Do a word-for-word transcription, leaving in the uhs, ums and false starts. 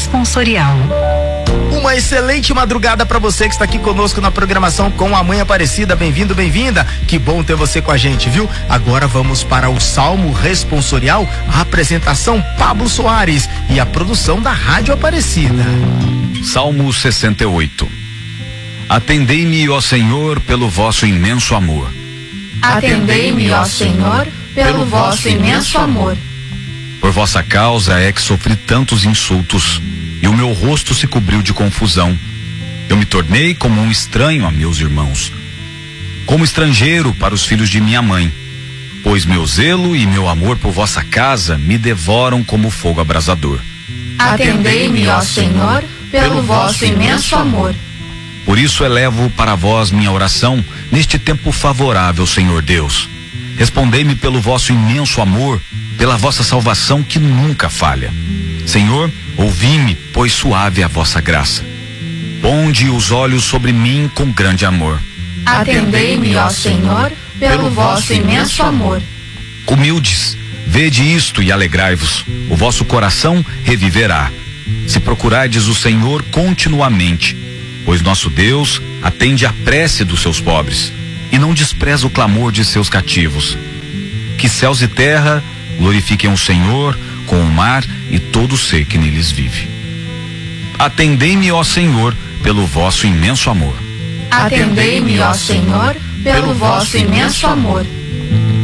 Responsorial. Uma excelente madrugada para você que está aqui conosco na programação com a Mãe Aparecida. Bem-vindo, bem-vinda. Que bom ter você com a gente, viu? Agora vamos para o Salmo Responsorial, a apresentação Pablo Soares e a produção da Rádio Aparecida. Salmo sessenta e oito. Atendei-me, ó Senhor, pelo vosso imenso amor. Atendei-me, ó Senhor, pelo vosso imenso amor. Por vossa causa é que sofri tantos insultos, e o meu rosto se cobriu de confusão. Eu me tornei como um estranho a meus irmãos, como estrangeiro para os filhos de minha mãe, pois meu zelo e meu amor por vossa casa me devoram como fogo abrasador. Atendei-me, ó Senhor, pelo vosso imenso amor. Por isso elevo para vós minha oração neste tempo favorável, Senhor Deus. Respondei-me pelo vosso imenso amor, pela vossa salvação que nunca falha. Senhor, ouvi-me, pois suave é a vossa graça. Ponde os olhos sobre mim com grande amor. Atendei-me, ó Senhor, pelo vosso imenso amor. Humildes, vede isto e alegrai-vos, o vosso coração reviverá. Se procurardes o Senhor continuamente, pois nosso Deus atende à prece dos seus pobres e não despreza o clamor de seus cativos. Que céus e terra glorifiquem o Senhor, com o mar e todo ser que neles vive. Atendei-me, ó Senhor, pelo vosso imenso amor. Atendei-me, ó Senhor, pelo vosso imenso amor.